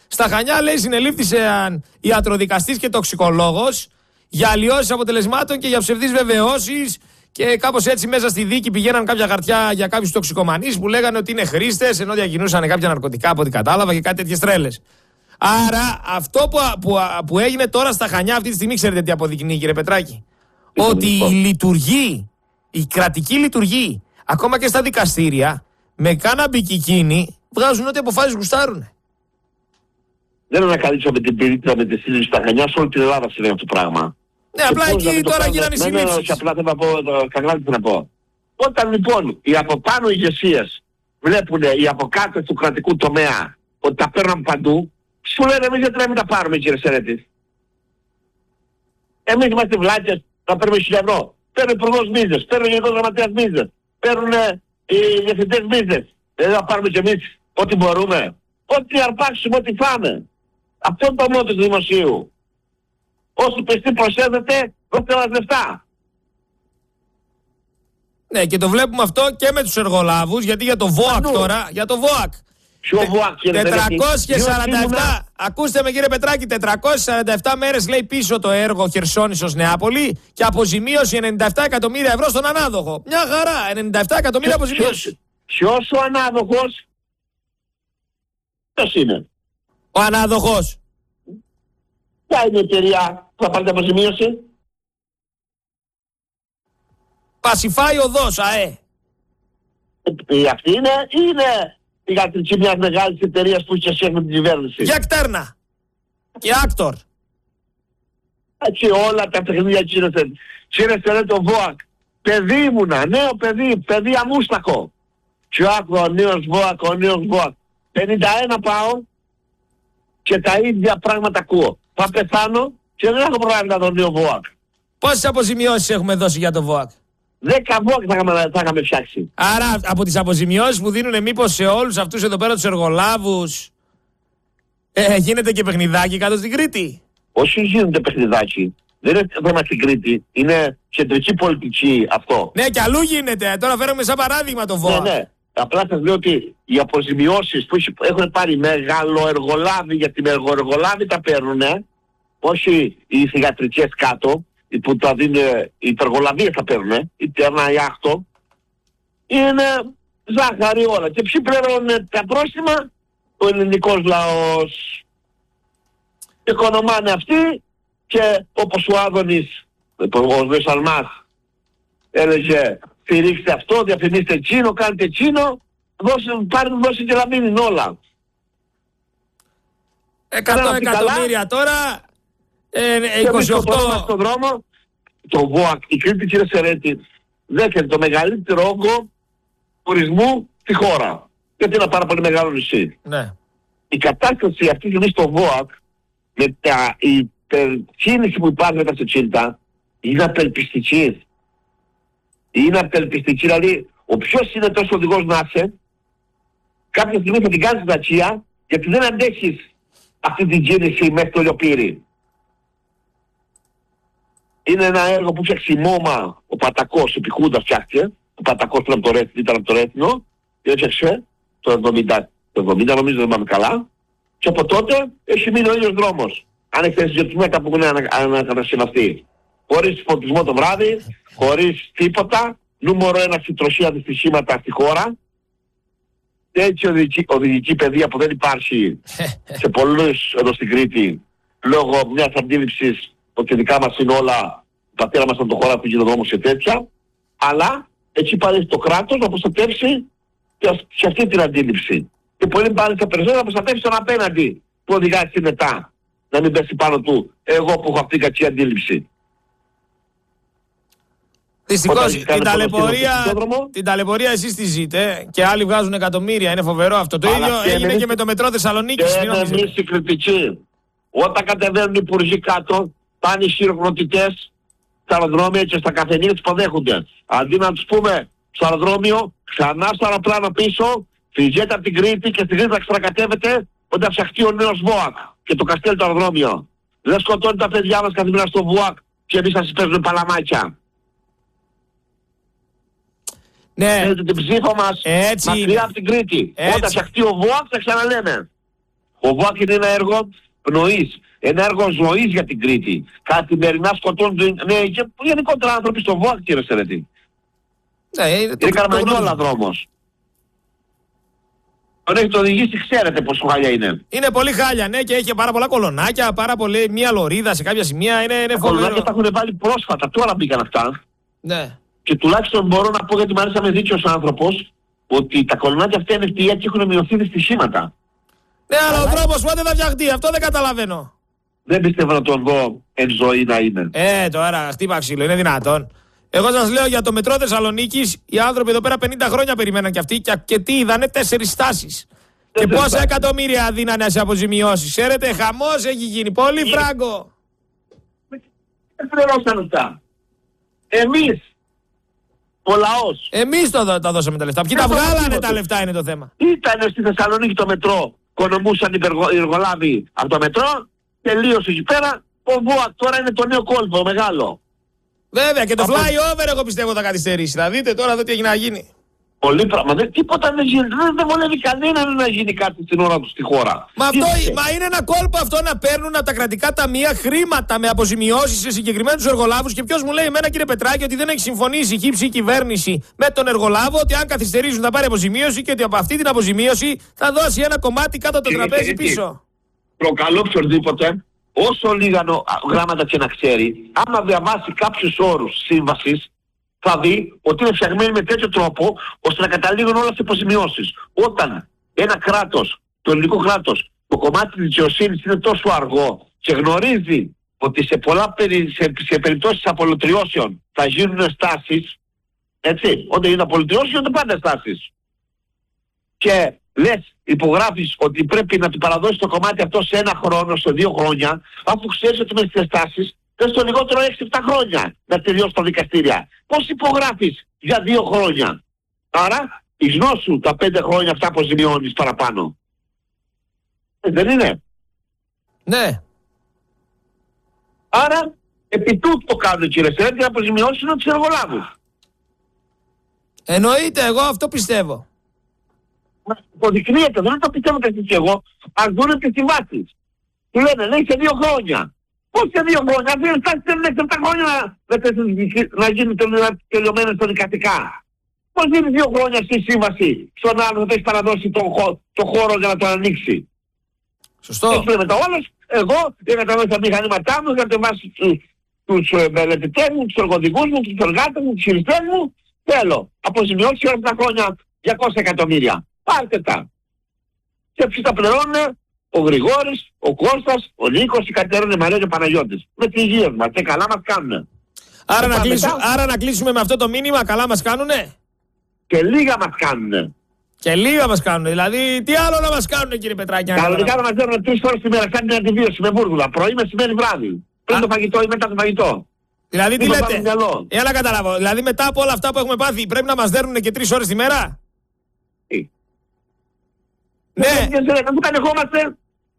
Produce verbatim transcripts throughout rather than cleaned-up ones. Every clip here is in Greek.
Στα Χανιά, λέει, συνελήφθησαν ιατροδικαστής και τοξικολόγος για αλλοιώσεις αποτελεσμάτων και για ψευδείς βεβαιώσεις. Και κάπως έτσι μέσα στη δίκη πηγαίναν κάποια χαρτιά για κάποιους τοξικομανείς που λέγανε ότι είναι χρήστες, ενώ διακινούσαν κάποια ναρκωτικά από ό,τι κατάλαβα και κάτι τέτοιες τρέλες. Άρα αυτό που, που, που έγινε τώρα στα Χανιά αυτή τη στιγμή, ξέρετε τι αποδεικνύει, κύριε Πετράκη? Ότι η λειτουργεί, η κρατική λειτουργεί, ακόμα και στα δικαστήρια, με κάναμπι και εκείνοι βγάζουν ό,τι αποφάσεις γουστάρουνε. Δεν ανακαλύψαμε την πυρίτιδα με τη σύλληψη στα Χανιά, σε όλη την Ελλάδα συμβαίνει αυτό το πράγμα. Ναι, απλά εκεί τώρα γίνανε οι συλλήψεις. Ναι, απλά θέλω να πω, καταλάβετε τι να πω. Όταν λοιπόν οι από πάνω ηγεσίες βλέπουν οι από κάτω του κρατικού τομέα ότι τα παίρνουν παντού, σου λένε εμείς γιατί να μην τα πάρουμε, κύριε Σερέτη? Εμείς είμαστε βλάκες να παίρνουμε χίλια ευρώ. Παίρνουν υπουργός μίζες, παίρνουν γενικός γραμματέας μίζες, παίρνουν οι διευθυντές μίζες. Δεν θα πάρουμε κι εμείς ό,τι μπορούμε. Ό,τι αρπάξουμε, ό,τι φάμε. Αυτό είναι το μότο του δημοσίου. Όσο πιστή προσέδεται, δώστε μας λεφτά. Ναι, και το βλέπουμε αυτό και με τους εργολάβους, γιατί για το ΒΟΑΚ τώρα, για το ΒΟΑΚ. Ποιο ΒΟΑΚ, κύριε Πετράκη? τετρακόσιες σαράντα επτά, ακούστε με, κύριε Πετράκη, τετρακόσιες σαράντα επτά μέρες λέει πίσω το έργο Χερσόνησος Νεάπολη και αποζημίωση ενενήντα επτά εκατομμύρια ευρώ στον ανάδοχο. Μια χαρά, ενενήντα επτά εκατομμύρια αποζημίωση. Ποιος ο ανάδοχος? Ποιος είναι? Ο ανάδοχος. Ποια είναι η εταιρεία που θα πάρει την αποζημίωση? Πασιφάη Οδός, ΑΕ. Ε, αυτή είναι ή είναι η ιατρική μιας μεγάλης εταιρείας που είχε σχέση με την κυβέρνηση? Για Κτέρνα. Και Άκτορ. Έτσι όλα τα παιχνίδια, κύριε Σερέτη, το ΒΟΑΚ. Παιδί ήμουνα, νέο παιδί, παιδί αμούστακο. Και άκουγα ο νέος ΒΟΑΚ, ο νέος ΒΟΑΚ. πενήντα ένα πάω και τα ίδια πράγματα ακούω. Θα πεθάνω και δεν έχω πρόβλημα το νέο ΒΟΑΚ. Πόσες αποζημιώσεις έχουμε δώσει για το ΒΟΑΚ? Δέκα ΒΟΑΚ θα είχαμε, θα είχαμε φτιάξει. Άρα από τις αποζημιώσεις που δίνουν μήπως σε όλους αυτούς εδώ πέρα τους εργολάβους ε, γίνεται και παιχνιδάκι κάτω στην Κρήτη? Όχι γίνεται παιχνιδάκι. Δεν είναι θέμα στην Κρήτη. Είναι κεντρική πολιτική αυτό. Ναι, και αλλού γίνεται. Τώρα φέρουμε σαν παράδειγμα το ΒΟΑΚ. Ναι, ναι. Απλά σας λέω ότι οι αποζημιώσεις που έχουν πάρει μεγαλοεργολάβοι, γιατί μεγαλοεργολάβοι τα παίρνουν, όχι οι θυγατρικές κάτω, που τα δίνουν, οι υπεργολαβίες τα παίρνουν, είτε ένα ιάχτο, είναι ζάχαρη όλα. Και ποιοι πληρώνουν τα πρόστιμα? Ο ελληνικός λαός. Οικονομάνε αυτοί και όπως ο Άδωνης, ο Σβές Αλμάς, έλεγε στηρίξτε αυτό, διαφημίστε εκείνο, κάντε εκείνο, δώσε, πάρτε, δώσε και να μείνουν όλα. εκατό εκατομμύρια τώρα, ε, είκοσι οκτώ... στον δρόμο, το ΒΟΑΚ, η Κρήτη, κύριε Σερέτη, δέχεται το μεγαλύτερο όγκο τουρισμού στη χώρα. Γιατί είναι ένα πάρα πολύ μεγάλο νησί. Ναι. Η κατάσταση αυτή τη στιγμή στο ΒΟΑΚ, με τα υπερκίνηση που υπάρχει με τα αυτοκίνητα, είναι απελπιστική. Είναι απελπιστική, δηλαδή ο ποιος είναι τόσο οδηγός να είσαι, κάποια στιγμή θα την κάνεις ταξία, γιατί δεν αντέχεις αυτή την κίνηση μέχρι το Λιοπύρι. Είναι ένα έργο που φτιάξει μόμα ο Πατακός, επί Χούντα φτιάχτηκε, ο Πατακός ήταν από το Ρέθινο, ήταν από το Ρέθινο, και έφτιαξε το εβδομήντα, το εβδομήντα νομίζω δεν πάμε καλά, και από τότε έχει μείνει ο ίδιος δρόμος. Αν έχετε συγκεκριμένα που είναι ανακατασκευαστεί. Χωρίς φωτισμό το βράδυ, χωρίς τίποτα, νούμερο ένα στην τροχία δυστυχήματα στη χώρα. Έτσι οδηγική, οδηγική παιδεία που δεν υπάρχει σε πολλούς εδώ στην Κρήτη, λόγω μιας αντίληψης ότι δικά μας είναι όλα, η πατέρα μας ήταν το χώρα που γίνεται δρόμος και τέτοια, αλλά έτσι πάρει το κράτος να προστατεύσει σε αυτή την αντίληψη. Και πολύ πάλι θα περισσότερο να προστατεύσει τον απέναντι που οδηγάζει μετά. Να μην πέσει πάνω του εγώ που έχω αυτή την κακή αντίληψη. Δυστυχώς την ταλαιπωρία, την ταλαιπωρία εσείς τη ζείτε και άλλοι βγάζουν εκατομμύρια. Είναι φοβερό αυτό. Το ίδιο και έγινε εμείς, και με το μετρό Θεσσαλονίκης. Και εμείς οι κριτικοί. Όταν κατεβαίνουν οι υπουργοί κάτω, πάνε οι χειροκροτητές στα αεροδρόμια και στα καφενεία τους υποδέχονται. Αντί να τους πούμε στο αεροδρόμιο, ξανά στο αεροπλάνο πίσω, φυγέτε από την Κρήτη και στην Κρήτη θα ξανακατεύετε όταν θα φτιαχτεί ο νέος ΒΟΑΚ και το καστέλ το αεροδρόμιο. Δεν σκοτώνει τα παιδιά μας καθημερινά στο ΒΟΑΚ και εμείς θα σας παίζουμε παλαμάκια. Ναι. Θέλετε την ψήφο μας έτσι μακριά από την Κρήτη. Έτσι. Όταν φτιαχτεί ο ΒΟΑΚ θα ξαναλέμε. Ο ΒΟΑΚ είναι ένα έργο πνοής, ένα έργο ζωής για την Κρήτη. Καθημερινά σκοτώνουν νέοι και γενικότερα άνθρωποι στο ΒΟΑΚ, κύριε Σερετή. Ναι, είναι το, είναι Καραμανιόλα δρόμος. Τον έχετε οδηγήσει, ξέρετε πόσο χάλια είναι. Είναι πολύ χάλια, ναι, και έχει πάρα πολλά κολονάκια, πάρα πολύ, μία λωρίδα σε κάποια σημεία. Είναι, είναι τα κολονάκια τα έχουν βάλει πρόσφατα, τώρα μπήκαν αυτά. Ναι. Και τουλάχιστον μπορώ να πω, γιατί μου άρεσε να είμαι δίκαιος άνθρωπος, ότι τα κολονάκια αυτά είναι ευτυχία και έχουν μειωθεί δυστυχήματα. Ναι, αλλά ο δρόμος πότε θα φτιαχτεί, αυτό δεν καταλαβαίνω. Δεν πιστεύω να τον δω εν ζωή να είναι. Ε, τώρα χτύπα ξύλο, είναι δυνατόν. Εγώ σας λέω για το μετρό Θεσσαλονίκης, οι άνθρωποι εδώ πέρα πενήντα χρόνια περιμέναν κι αυτοί και, και τι είδανε, τέσσερις στάσεις. Και πόσα εκατομμύρια δίνανε σε αποζημιώσεις. Ξέρετε, χαμός έχει γίνει. Πολύ φράγκο. Δεν πληρώσαν αυτά. Εμείς, ο λαός. Εμείς το, τα δώσαμε τα λεφτά. Ποιοι τα βγάλανε τα λεφτά είναι το θέμα. Ήτανε στη Θεσσαλονίκη το μετρό. Οικονομούσαν οι εργολάβοι από το μετρό. Τελείωσε εκεί πέρα. Ο ΒΟΑΚ τώρα είναι το νέο κόλπο, μεγάλο. Βέβαια και το από... flyover εγώ πιστεύω θα καθυστερήσει. Θα δείτε τώρα εδώ τι έχει να γίνει. Πολύ πράγμα. Δεν, τίποτα δεν γίνει. Δεν, δεν βολεύει κανέναν να γίνει κάτι στην ώρα του στη χώρα. Μα, αυτό, μα είναι ένα κόλπο αυτό να παίρνουν από τα κρατικά ταμεία χρήματα με αποζημιώσεις σε συγκεκριμένους εργολάβους. Και ποιος μου λέει εμένα, κύριε Πετράκη, ότι δεν έχει συμφωνήσει η χύψη κυβέρνηση με τον εργολάβο ότι αν καθυστερήσουν θα πάρει αποζημίωση και ότι από αυτή την αποζημίωση θα δώσει ένα κομμάτι κάτω από το τραπέζι πίσω. Προκαλώ οποιοδήποτε, όσο λίγα γράμματα και να ξέρει, άμα διαβάσει κάποιους όρους σύμβασης, θα δει ότι είναι φτιαγμένοι με τέτοιο τρόπο ώστε να καταλήγουν όλα σε αποζημιώσεις. Όταν ένα κράτος, το ελληνικό κράτος, το κομμάτι της δικαιοσύνης είναι τόσο αργό και γνωρίζει ότι σε, πολλά περι, σε, σε περιπτώσεις απολυτριώσεων θα γίνουν στάσεις, έτσι, όταν είναι απολυτριώσεις γίνονται πάντα στάσεις. Και λες, υπογράφεις ότι πρέπει να του παραδώσεις το κομμάτι αυτό σε ένα χρόνο, σε δύο χρόνια, αφού ξέρεις ότι με τις στάσεις θες το λιγότερο έξι επτά χρόνια να τελειώσει τα δικαστήρια. Πώς υπογράφεις για δύο χρόνια? Άρα, εις νόσου τα πέντε χρόνια αυτά αποζημιώνεις παραπάνω. Ε, δεν είναι? Ναι. Άρα, επί τούτου το κάνουν, κύριε Σερέτη, να αποζημιώσουν τους εργολάβους. Εννοείται, εγώ αυτό πιστεύω. Μα αποδεικνύεται, δεν το πιστεύω και εσείς εγώ, ας δούνε τις συμβάσεις. Του λένε, λέει, σε δύο χρόνια. Πώς σε δύο χρόνια, δεν φτάσει σε επτά χρόνια να γίνουν τελειωμένες δικαστικά. Πώς είναι δύο χρόνια στη σύμβαση στον άλλο θα έχει παραδώσει τον χώ, το χώρο για να τον ανοίξει? Σωστό. Έτσι μετά όλος, εγώ για να καταβάσω τα μηχανήματά μου, για να κατεβάσω τους μελετητές μου, τους εργοδικούς μου, τους εργάτες μου, τους χειριστές μου, θέλω αποζημιώσεις όλα αυτά τα χρόνια διακόσια εκατομμύρια. Πάρτε τα. Και ποιοι τα πληρώνουν? Ο Γρηγόρης, ο Κώστας, ο Νίκος, η Κατερίνα, η Μαρία και ο Παναγιώτης. Με τις υγείες μας και καλά μας κάνουνε. Άρα, να κλείσουμε, άρα να κλείσουμε με αυτό το μήνυμα, καλά μας κάνουνε. Και λίγα μας κάνουνε. Και λίγα μας κάνουνε. Δηλαδή, τι άλλο να μας κάνουνε, κύριε Πετράκη? Κανονικά να μας δίνουν τρεις ώρες τη μέρα, σαν την αντιβίωση με μπουρδουλα. Πρωί, μεσημέρι, βράδυ. Πριν Α. το φαγητό ή μετά το φαγητό. Δηλαδή, τι λέτε? Για να καταλάβω. Δηλαδή, μετά από όλα αυτά που έχουμε πάθει, πρέπει να μας δέρνουν και τρεις ώρες τη μέρα? Τι? Ναι. Να μην πανεχόμαστε.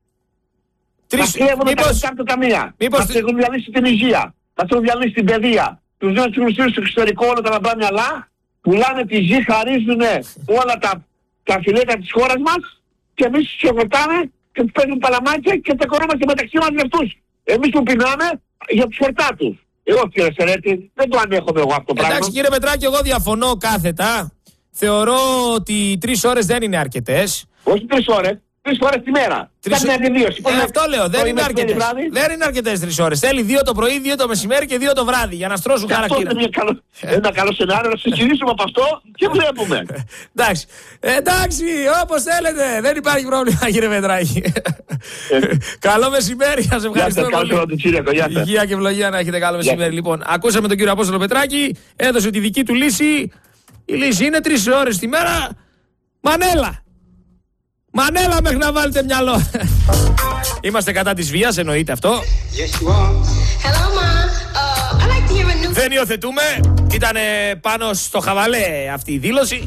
Μας κλέβουν τα κάρτα τα ταμεία. Μας έχουν διαλύσει την υγεία. Μας έχουν διαλύσει την παιδεία. Τους δίνουν τους μισθούς στο εξωτερικό όλα τα λαμπρά μυαλά. Πουλάνε τη γη, χαρίζουν όλα τα, τα φιλέτα της χώρας μας. Και εμείς τους χορτάμε και τους παίρνουν παλαμάκια και τεκορόμαστε μεταξύ μας για αυτούς. Εμείς που πεινάμε για τους χορτά τους. Εγώ, κύριε Σερέτη, δεν το ανέχομαι εγώ αυτό το πράγμα. Εντάξει, κύριε Πετράκη, εγώ διαφωνώ κάθετα. Θεωρώ ότι τρεις ώρες δεν είναι αρκετές. Όχι τρεις ώρες. Τρεις ώρες τη μέρα. Τρεις... Κάνει αντιβίωση. Ε, αυτό λέω. Δεν είναι αρκετές. Δεν είναι αρκετές τρεις ώρες. Θέλει δύο το πρωί, δύο το μεσημέρι και δύο το βράδυ για να στρώσουν και χαρακτήρα. Αυτό είναι καλό, ένα καλό σενάριο να συζητήσουμε από αυτό και βλέπουμε. Εντάξει. Ε, εντάξει, όπως θέλετε. Δεν υπάρχει πρόβλημα, κύριε Πετράκη. Καλό μεσημέρι. Σας ευχαριστώ πολύ. Υγεία και ευλογία να έχετε. Καλό μεσημέρι. Λοιπόν, ακούσαμε τον κύριο Απόστολο Πετράκη. Έδωσε τη δική του λύση. Η λύση είναι τρεις ώρες τη μέρα. Μανέλα. Μανέλα μέχρι να βάλετε μυαλό. Είμαστε κατά της βίας, εννοείται αυτό. Yes, you are. Hello, Ma. Uh, I'd like to hear a new... Δεν υιοθετούμε. Ήταν πάνω στο χαβαλέ αυτή η δήλωση.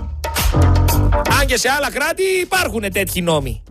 Αν και σε άλλα κράτη υπάρχουν τέτοιοι νόμοι.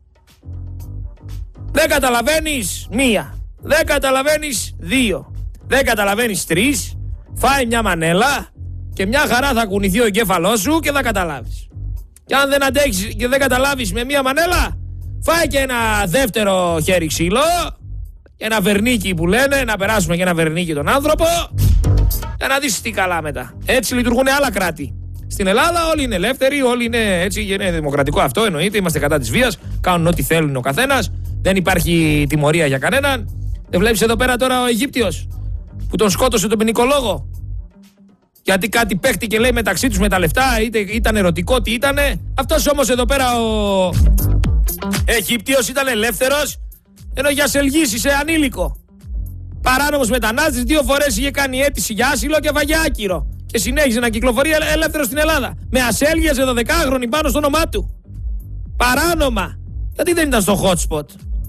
Δεν καταλαβαίνεις μία. Δεν καταλαβαίνεις δύο. Δεν καταλαβαίνεις τρεις. Φάει μια μανέλα και μια χαρά θα κουνηθεί ο εγκέφαλός σου και θα καταλάβεις. Και αν δεν αντέχεις και δεν καταλάβεις με μία μανέλα, Φάει και ένα δεύτερο χέρι ξύλο. Ένα βερνίκι που λένε, να περάσουμε και ένα βερνίκι τον άνθρωπο. Για να δεις τι καλά μετά. Έτσι λειτουργούν άλλα κράτη. Στην Ελλάδα όλοι είναι ελεύθεροι, όλοι είναι έτσι, είναι δημοκρατικό αυτό, εννοείται. Είμαστε κατά της βίας, κάνουν ό,τι θέλουν ο καθένας. Δεν υπάρχει τιμωρία για κανέναν. Δεν βλέπεις εδώ πέρα τώρα ο Αιγύπτιος που τον σκότωσε τον ποινικολόγο? Γιατί κάτι παίχτηκε, λέει, μεταξύ τους με τα λεφτά, είτε ήταν ερωτικό, τι ήτανε. Αυτός όμως εδώ πέρα ο Αιγύπτιος ήταν ελεύθερος, ενώ για σελγής είσαι ανήλικο. Παράνομος μετανάστης, δύο φορές είχε κάνει αίτηση για άσυλο και βαγιά άκυρο. Και συνέχισε να κυκλοφορεί ελεύθερο στην Ελλάδα. Με ασέλγιαζε δωδεκάχρονη πάνω στο όνομά του. Παράνομα. Γιατί δεν ήταν στο hotspot?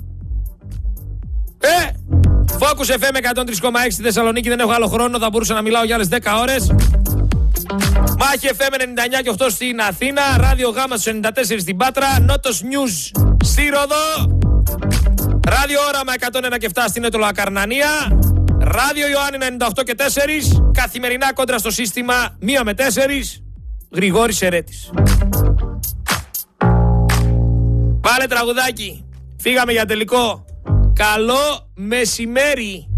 Ε! Focus εφ εμ εκατόν τρία κόμμα έξι στη Θεσσαλονίκη, δεν έχω άλλο χρόνο, θα μπορούσα να μιλάω για άλλες δέκα ώρες. Μάχη εφ εμ ενενήντα εννιά και οκτώ στην Αθήνα, Ράδιο Γάμα στους ενενήντα τέσσερα στην Πάτρα, Νότος News στη Ροδό, Ράδιο Όραμα εκατόν ένα και επτά στην Έτωλο Ακαρνανία, Ράδιο Ιωάννη ενενήντα οκτώ και τέσσερα, καθημερινά κόντρα στο σύστημα μία με τέσσερα, Γρηγόρης Ερέτης. Πάλε τραγουδάκι, φύγαμε για τελικό. Καλό μεσημέρι.